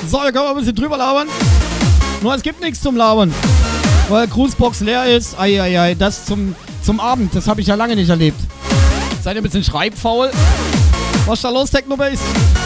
So, wir können mal ein bisschen drüber labern. Nur es gibt nichts zum Labern. Weil Grußbox leer ist. Eieiei, das zum Abend. Das habe ich ja lange nicht erlebt. Seid ihr ein bisschen schreibfaul? Was ist da los, Technobase?